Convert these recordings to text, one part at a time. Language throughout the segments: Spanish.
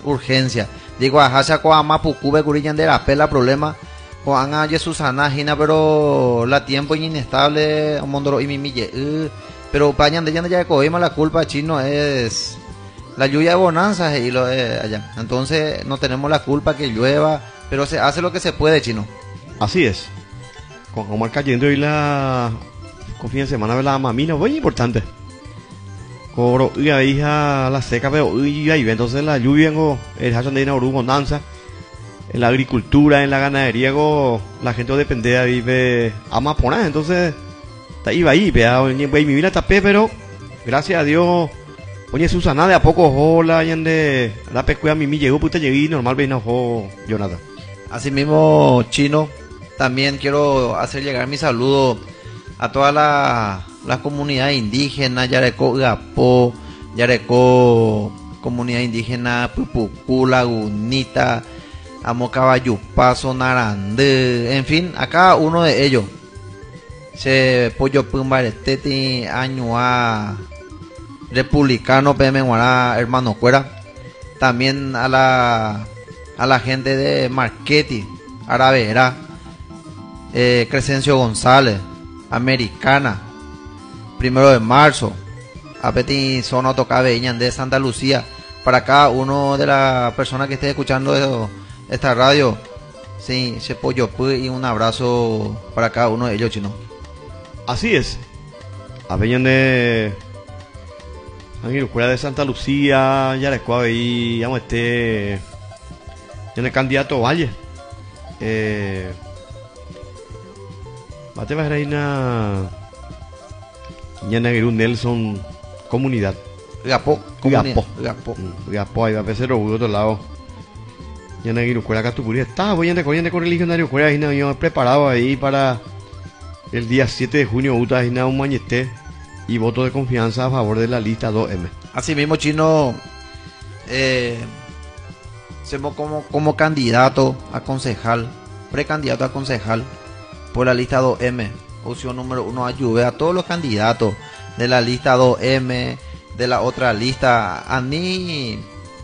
urgencia. Digo, ajá, con Amapucube, Curillan de la pela, problema. Con Ana Jesusana, Gina, pero la tiempo inestable, Mondoro y Mimille. Pero pañan de ya cogimos la culpa chino es la lluvia de bonanzas y lo allá. Entonces no tenemos la culpa que llueva, pero se hace lo que se puede, chino. Así es. Con Omar cayendo y la con fin de semana de la mamina, muy importante. Coro y ahí a la seca, pero y ahí entonces la lluvia el hacen de inauguró bonanza. En la agricultura, en la ganadería, la gente depende de vive amaponar, entonces iba ahí, mi vida tapé, pero gracias a Dios, oye Susana de a poco hola, de la pescuea mi llegó, puta llegué normal ven ojo Jonathan. Así mismo, chino, también quiero hacer llegar mi saludo a toda la comunidad indígena, Yarecó, Gapó, Yarecó, comunidad indígena, Pupucú, Lagunita, Amocabayupazo, Narandé, en fin, a cada uno de ellos. Se pollo pumbareteti año a republicano PM Guará, hermano Cuera. También a la gente de Marqueti, Aravera, Crescencio González, Americana, 1 de marzo, a Peti Zona Tocabeña de Santa Lucía. Para cada uno de las personas que esté escuchando esta radio, sí, se pollo y un abrazo para cada uno de ellos, chino. Así es. Aveñan de Escuela de Santa Lucía, ya les cuave y vamos en el candidato Valle. Bate va a reina Ñanaguirú Nelson comunidad. Gapo, Gapo, ahí va a empezar por otro lado. Ñanaguirú Escuela Catupurí. Está voy a corriente con religionario Escuela y no preparado ahí para el día 7 de junio, Uta y un mañete y voto de confianza a favor de la lista 2M. Así mismo, chino, somos como candidato a concejal, precandidato a concejal por la lista 2M. Opción número 1, ayude a todos los candidatos de la lista 2M, de la otra lista, a ni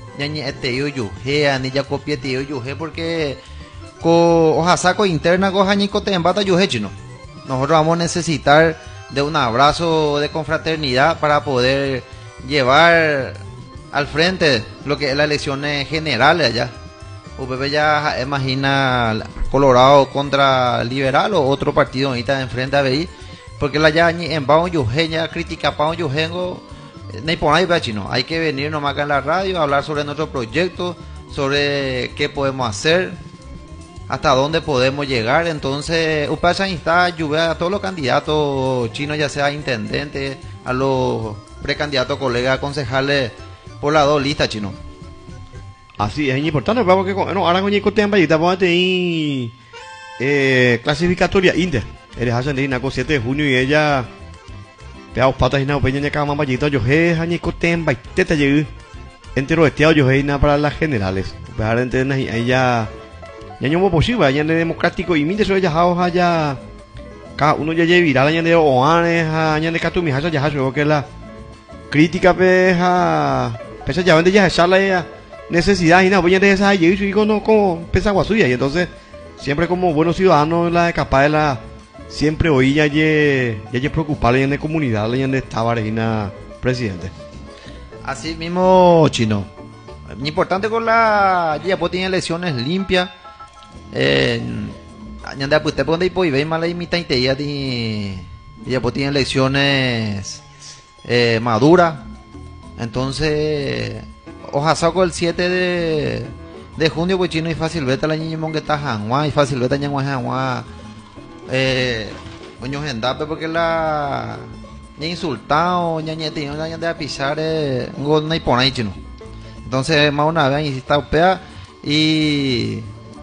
ya copiete porque oja saco interna cojañico te embata yuje chino. Nosotros vamos a necesitar de un abrazo de confraternidad para poder llevar al frente lo que es las elecciones generales allá. UPP ya imagina Colorado contra Liberal o otro partido ahorita enfrente a BI, porque la ya en Bao Yujeña critica Pao Yujengo, chino. Hay que venir nomás acá en la radio a hablar sobre nuestro proyecto, sobre qué podemos hacer, hasta dónde podemos llegar. Entonces Upacha está ayudar a todos los candidatos chinos, ya sea intendentes, a los precandidatos, colegas, concejales por las dos listas, chino. Así es importante, porque ahora con Nico Tembayita vamos a tener clasificatoria India. Eres hacen de 7 de junio y ella peados patas y nada peña ni cada mambayita yo he Nico Tembayita llegué entero esteado yo he para las generales. Pues ahora ella ya no posible, ya de democrático y mire eso ya allá cada uno ya lleva viral, ya de oanes, ya de catumijas, ya luego que la crítica peja pesa ya vende ya echarla ella necesidad y nada, voy a de esa y digo no como pesa guasuya y entonces siempre como buenos ciudadanos la capaz de la siempre oí ya preocuparle en la comunidad ya de esta varina presidente. Así mismo, chino. Importante con la ya pues tiene elecciones limpias. Ñanda pues te pone y ve mala imita y te ya pues tiene elecciones maduras. Entonces oja saco el 7 de junio pues chino y fácil vete la niña que está janguá y fácil vete ñangua janguá coño gendape porque la ña insultado ñañete ña de pisar un gol no hay por ahí chino. Entonces más una vez y está upea y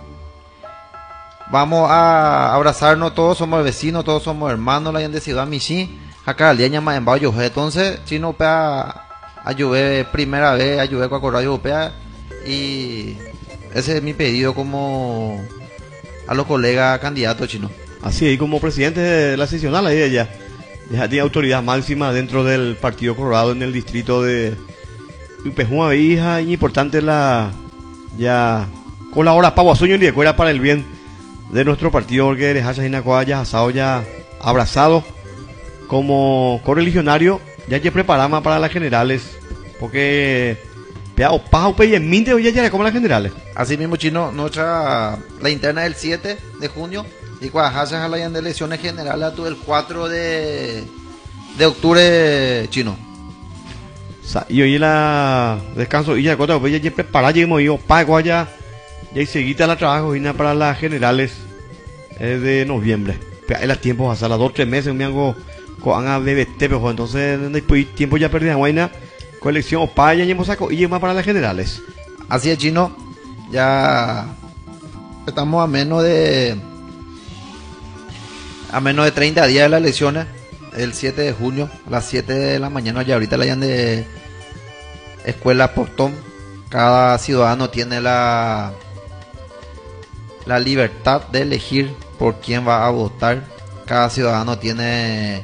vamos a abrazarnos, todos somos vecinos, todos somos hermanos, la gente de Ciudad Michi, acá al día llama en Bayo, entonces chino upea ayudé primera vez, ayudé con Corrayo Upea y ese es mi pedido como a los colegas candidatos chinos. Así es, como presidente de la seccional ahí ella ya tiene autoridad máxima dentro del Partido Colorado en el distrito de Upejuma hija y importante la ya colabora Pavo Sueño y de cuera para el bien de nuestro partido, porque les haya ya asado, ya abrazado como correligionario, ya que preparamos para las generales, porque o paja o en minte hoy ya como las generales. Así mismo, Chino, la interna del 7 de junio y cuajajas a la de elecciones generales a tu el 4 de octubre, Chino. Y hoy la descanso y ya cota pues ya preparar llegamos yo pago allá ya y seguita la trabajo y para las generales de noviembre. En los tiempos hasta las 2-3 meses me hago con a BBT, pero entonces después tiempo ya perdí vaina colección para ya llevamos saco y más para las generales. Así es, Chino, ya estamos a menos de 30 días de las elecciones, el 7 de junio a las 7 de la mañana, ya ahorita la hayan de escuela Portón. Cada ciudadano tiene la libertad de elegir por quién va a votar. Cada ciudadano tiene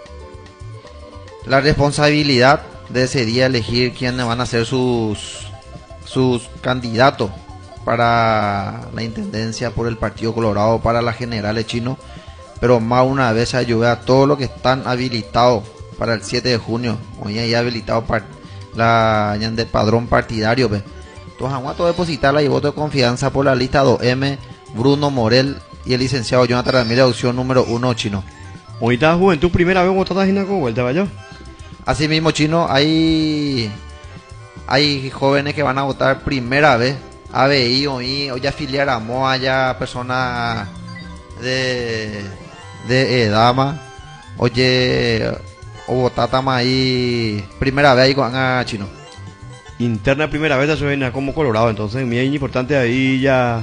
la responsabilidad de ese día elegir quiénes van a ser sus candidatos para la intendencia por el Partido Colorado, para las generales, Chino. Pero más una vez ayude a todos los que están habilitados para el 7 de junio. Hoy hay habilitado para la de padrón partidario. Entonces vamos a depositarla y voto de confianza por la lista 2M, Bruno Morel y el licenciado Jonathan Ramírez, opción número 1, Chino. Ahorita Juventud primera vez votada en la vuelta, ¿vaya? Así mismo, Chino, hay jóvenes que van a votar primera vez. ABI o ya afiliar a MOA, ya personas de Edama, oye, o votatama ahí primera vez ahí con Chino. Interna primera vez se viene como Colorado, entonces muy importante ahí ya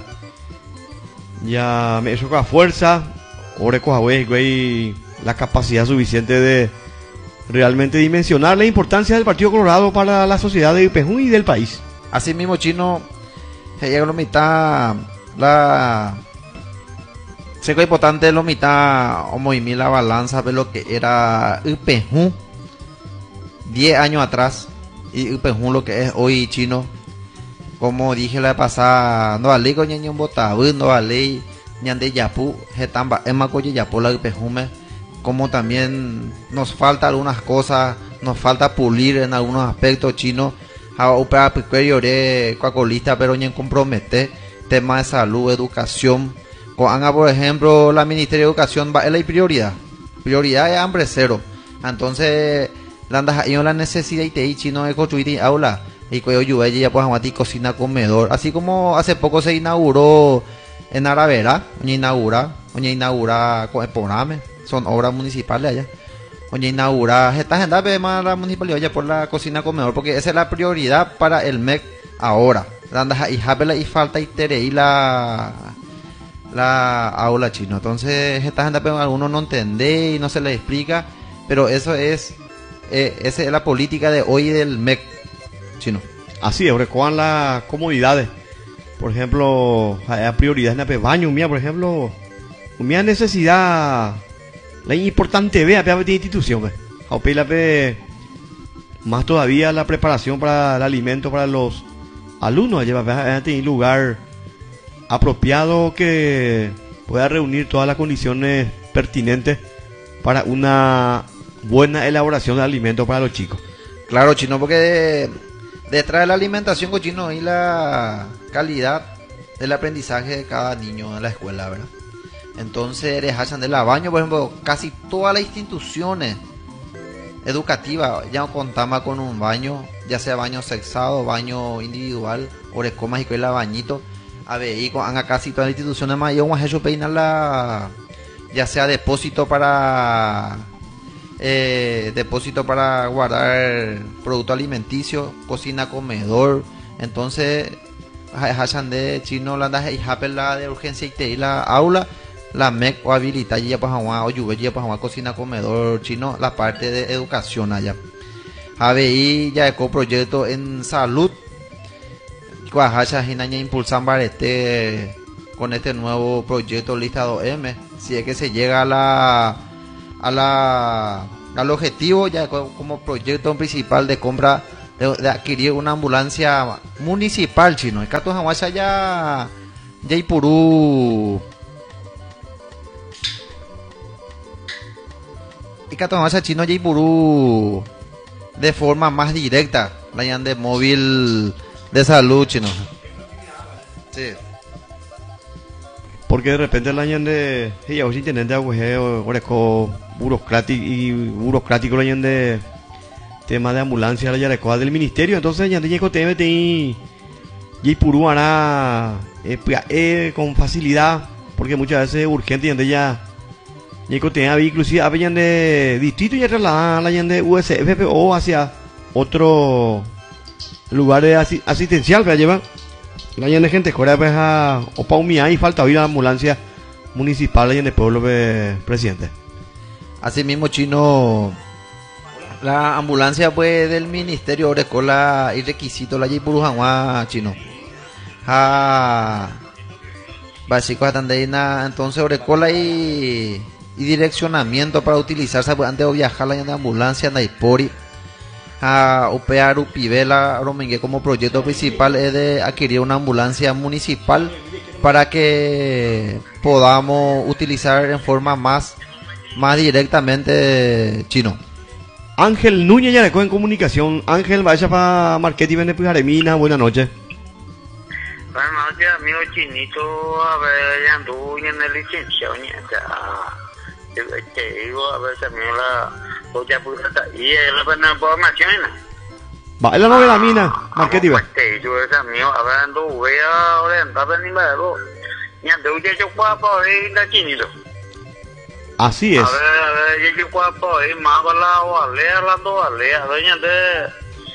me eso con fuerza, oreco güey, la capacidad suficiente de realmente dimensionar la importancia del Partido Colorado para la sociedad de Perú y del país. Así mismo, Chino, llega la mitad sé que es importante lo mitad o movimiento la balanza de lo que era Perú 10 años atrás y Perú lo que es hoy, Chino. Como dije la pasada, no vale con ñañón botabú, no vale ñande yapú, jetamba, ema coye yapú la Perú. Como también nos falta algunas cosas, nos falta pulir en algunos aspectos, Chino. A opera piqueriore cuacolista, pero ni compromete tema de salud, educación. Con por ejemplo, la Ministerio de Educación va a la prioridad es hambre cero. Entonces la necesidad y te Chino de construir aula y cuello lluvia ya pues aguantar cocina comedor, así como hace poco se inauguró en Aravera, inaugura con el programa, son obras municipales allá. Oye, inaugura esta agenda más la municipalidad ya por la cocina comedor, porque esa es la prioridad para el MEC ahora. Y falta y tereí la aula, Chino. Entonces esta agenda algunos no entiende y no se les explica, pero esa es la política de hoy del MEC, Chino. Así es, con las comodidades. Por ejemplo, hay prioridad en el baño mía, por ejemplo, mía necesidad. La importante vea de institución, más todavía la preparación para el alimento para los alumnos, lleva tener lugar apropiado que pueda reunir todas las condiciones pertinentes para una buena elaboración de alimentos para los chicos. Claro, Chino, porque detrás de la alimentación, Chino, y la calidad del aprendizaje de cada niño en la escuela, ¿verdad? Entonces, de la baño, por ejemplo, casi todas las instituciones educativas ya contamos con un baño, ya sea baño sexado, baño individual, orecomas y que la bañito. A ver, y con casi todas las instituciones más, yo hecho peinar ya sea depósito para guardar producto alimenticio, cocina, comedor. Entonces, de Chino, la de urgencia y la aula. La MEC o habilita ya pues o lluvia pues cocina comedor, Chino, la parte de educación allá. ABI ya eco proyecto en salud. Cuajacha Ginaña impulsan con este nuevo proyecto lista 2M. Si es que se llega al objetivo ya como proyecto principal de compra de adquirir una ambulancia municipal, chino. Y Cato Hawacha ya Jaipurú. Y Cato Hawacha chino Jaipurú de forma más directa. La yan de móvil de salud, chino. Sí. Porque de repente la yan de ya o sin tener de agujero burocrático la yan de tema de ambulancia la yarecoa del ministerio, entonces ya de TMTI y Purú hará con facilidad, porque muchas veces es urgente y donde ya inclusive habían de distrito y trasladan la yan de USFPO hacia otro lugar de asistencial que llevan la yan de gente fuera pues a Opaumia y falta hoy la ambulancia municipal la yan de pueblo presidente. Así mismo, chino, la ambulancia pues del ministerio Orecola y requisito la Jaipurú Hanwa, chino. Básicos atandeina, entonces Orecola y direccionamiento para utilizarse antes de viajar la ambulancia Naipori. Upear Upivela Romengue como proyecto principal es de adquirir una ambulancia municipal para que podamos utilizar en forma más directamente, chino. Ángel Núñez ya en comunicación. Ángel, vaya para marketing de Pujaremina. Buenas noches. Buenas noches, amigo Chinito. A ver, ya anduve en el licenciado. Te digo, a ver, también la olla puta. Y la pena por mañana. Va, es la novela mina. Marketing. Te digo, amigo, a ver, anduve a orientar a mi madre. Y anduve yo para ir a Chinito. Así es. A ver, yo cuando es más balado, hablando, doña de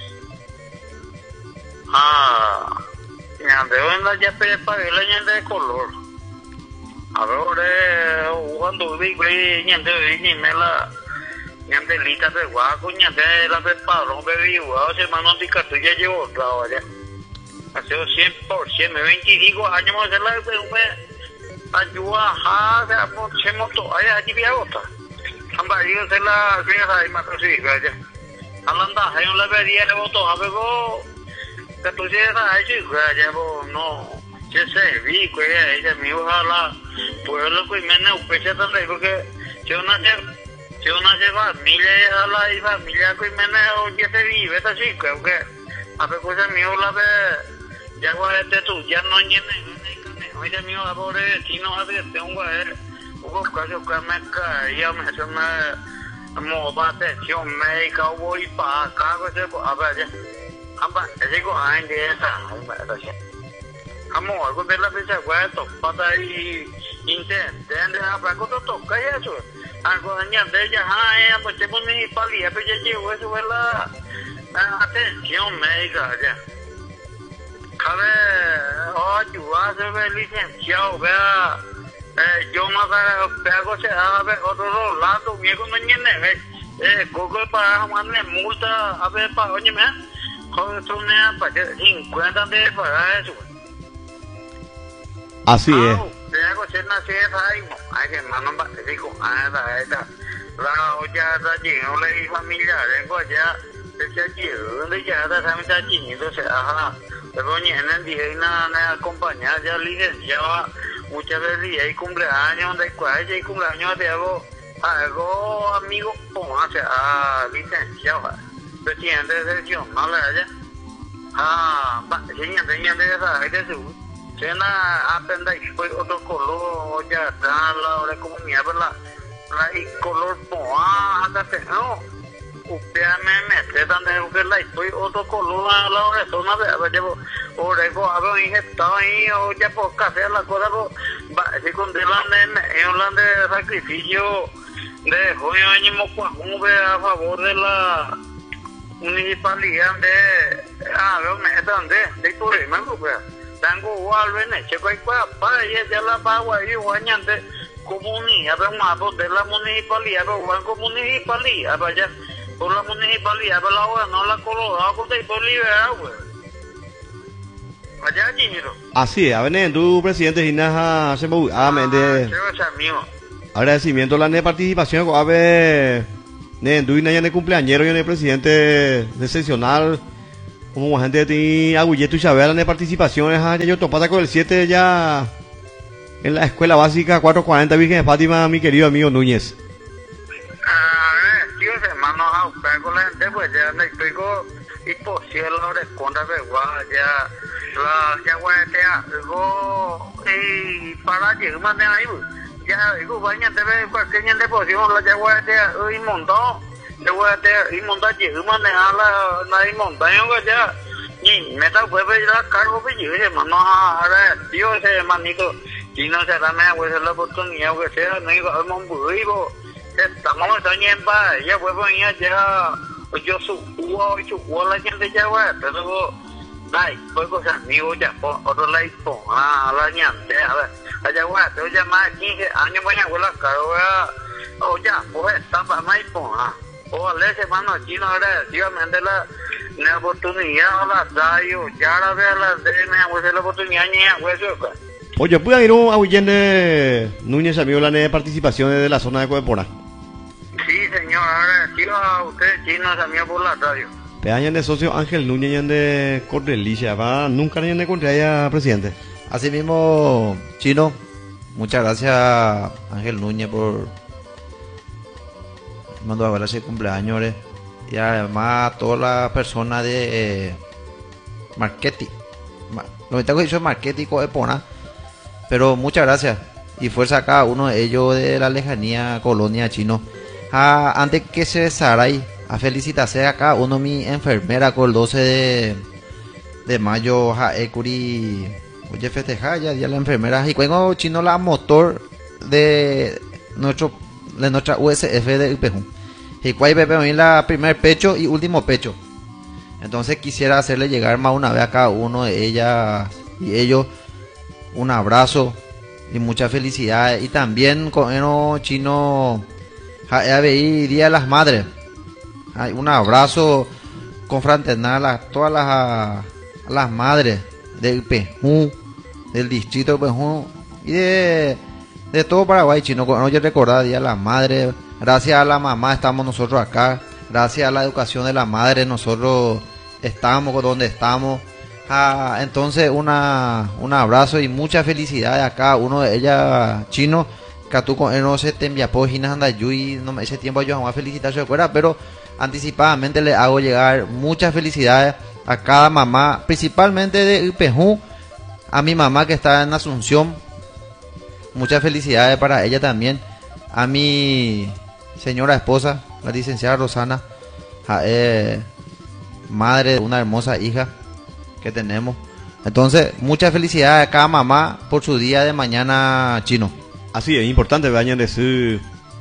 una ya para la de color. A ver, cuando vi ni me la de lita de guaco, de la de paro, bebí, se mandó de cartulla llevó otra vaya. Hace 100%, 25 años más de la ayuda a se moto allá allí vía otra amba yo se la que más sí vaya alanda hay una vería de voto a verlo que tú llegas allí vaya no se vi que ella me ojalá pueblo que me no pese también porque yo no sé familia la familia que me no ya se vive así que a ver cosa mío la ve ya guardé tú ya no llene. Oye, mío, ahora si no hace tengo un caso que me caía, me hace una moda atención médica, voy para acá, a ver, amba, digo, ay, de esa, amo, algo de la fecha, guato, para ahí, intenten, para que toca eso, algo de ella, pues te pones palía, pero ya llevo eso, la atención médica, ya. A ver, ayuda, se ve licenciado, vea, yo me pego, a ver, otro lado, viejo, no tiene, Google para mandarle multa, a ver, para, oye, me, joder, tú me para 50 de para eso. Así es. Pego, se nace ahí, hay que mandar, digo, esta, la olla, la lleno, la familia, vengo allá, se allí, ya, también está allí, entonces, ajá. Pero en el día me acompañaba ya licenciaba muchas veces y hay cumpleaños de cuál y cumpleaños de algo amigo como hace licenciado presidente de sección no le haya señor de esa de su cena aprenda y fue otro color ya está la hora como mierda la color hasta que no usted me mete donde usted la estoy otro color a la hora zona de llevo orego hago injetado ahí o ya por café la cosa va si con de de sacrificio de joven año a favor de la municipalidad de veo me de turismo pues tengo igual ven checo hay para ya la pagua y guañante comunidad de la municipalidad o municipalidad vaya por la municipalidad, pero la no la colorado porque estoy liberado, güey. Allá, Chinito. Así es, a ver, tu presidente Ginaja se me agradecimiento a la de participación, a ver, tu de cumpleañero y el presidente de seccional, como gente de Agulleto y Chabela de participaciones, ya yo topata con el 7 ya en la escuela básica 440 Virgen de Fátima, mi querido amigo Núñez. Tío, hermano, a buscar con la gente, pues ya me explico, y por si lo responda, pues ya guayatea, luego, y para llegar de ahí, ya, digo, vaya, debe, cualquier gente posición, la ya guayatea, y montó, ya guayatea, y monta, llegar de la montaña, ya, y me da huevo y la cargo, pues yo, hermano, ahora, tío, ese hermanito, si no se da, me voy a hacer la oportunidad, que sea, no digo, es un burribo, estamos en paz, ya huevo, ya, yo su la gente ya, güey, pero, ay, pues cosas amigos ya, otro la hizo, la ñante, a ver, allá, güey, pero ya más 15 años, voy a abuela, caro, o ya, pues, está para más, o a veces, hermano, chino, agradecidamente la oportunidad, la dayo, ya la veo, me voy a la oportunidad, ni a eso, pues. Oye, ¿puedo ir a Huyende Núñez, amigo, la de participación de la zona de Coepona? Sí, señor, agradecido a ustedes, chinos, amigos, por la radio. Peañan de socio Ángel Núñez, yan de Cordelicia, va, nunca yan de Contraria, presidente. Así mismo, Chino, muchas gracias Ángel Núñez por mandar a ver ese cumpleaños, y además a todas las personas de marketing, lo que tengo dicho es marketing de Pona, pero muchas gracias y fuerza a cada uno de ellos de la lejanía colonia Chino. Antes que se saray, a felicitarse a cada uno mi enfermera con el 12 de mayo, Ekuri, oye, festejar ya día la enfermera, y cuando Chino la motor de nuestra USF de Ipejún, y cuál en la primer pecho y último pecho. Entonces quisiera hacerle llegar más una vez a cada uno de ellas y ellos un abrazo y mucha felicidad, y también con el Chino Día de las Madres, un abrazo confraternal a todas las madres del Pejú, del distrito de Pejú y de todo Paraguay, Chino. Oye, recordar Día de las Madres, gracias a la mamá estamos nosotros acá, gracias a la educación de la madre nosotros estamos donde estamos. Entonces un abrazo y mucha felicidad a cada uno de ellas, Chino, que tú con él no se te envía páginas anda y no ese tiempo yo vamos a felicitarse de fuera, pero anticipadamente le hago llegar muchas felicidades a cada mamá, principalmente de Ipejú, a mi mamá que está en Asunción, muchas felicidades para ella también, a mi señora esposa, la licenciada Rosana, madre de una hermosa hija que tenemos. Entonces, muchas felicidades a cada mamá por su día de mañana, Chino. Así es importante, vayan de su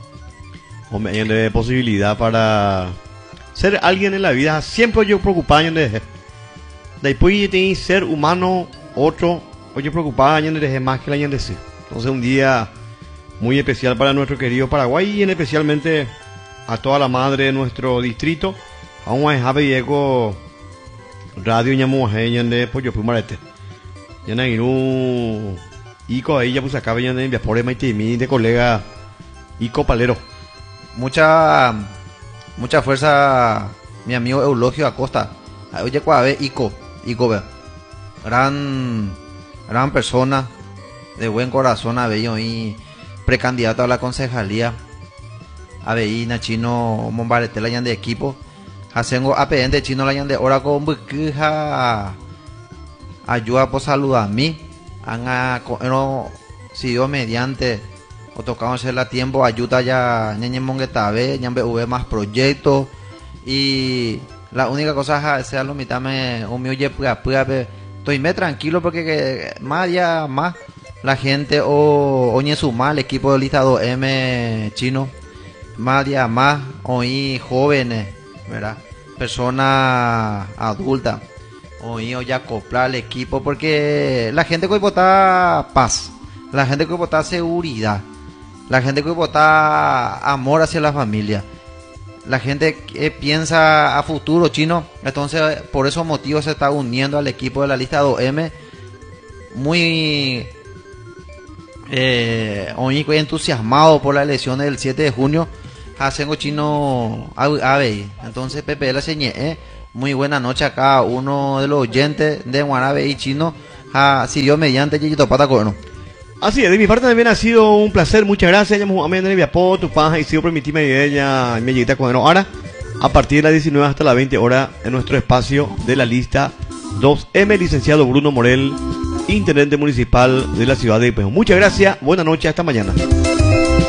de posibilidad para ser alguien en la vida. Siempre yo preocupado de después de ser humano, otro, yo preocupado de más que la de sí. Entonces, un día muy especial para nuestro querido Paraguay y en especialmente a toda la madre de nuestro distrito. Aún es Diego Radio Ñamuaje de Pollo Pumarete. Ya no hay un Ico ahí ya pues acá venían de enviar por el mi de colega Ico Palero. Mucha fuerza, mi amigo Eulogio Acosta. Oye, cuave Ico ve. Gran persona, de buen corazón, Abello y precandidato a la concejalía. Abeina Chino Mombaretela yan de equipo. Hacengo APN de Chino la yan de hora con buquija ayuda por saludar a mí. Si Dios mediante o tocamos hacer la tiempo ayuda ya ñeñe monguetabe ñambe v más proyectos, y la única cosa es sea lo mitad me un mío estoy me tranquilo porque más ya más la gente oñe su mal equipo del listado M Chino más ya más oí jóvenes, ¿verdad? Personas adultas oí ya acoplar al equipo, porque la gente que vota paz, la gente que vota seguridad, la gente que vota amor hacia la familia, la gente que piensa a futuro, Chino. Entonces por esos motivos se está uniendo al equipo de la lista 2M muy entusiasmado por la elección del 7 de junio. Hacengo Chino Abey. Entonces Pepe la señé Muy buena noche a cada uno de los oyentes de Guarabe y Chino. Si Dios mediante, Chiquito Pata Corno. Así es, de mi parte también ha sido un placer, muchas gracias. Ya me amén de mi apoyo, tu paja y sigo permitirme ella me llegué a Corno. Ahora, a partir de las 19 hasta las 20 horas, en nuestro espacio de la lista 2M, licenciado Bruno Morel, intendente municipal de la ciudad de Ipejo. Muchas gracias, buenas noches, hasta mañana.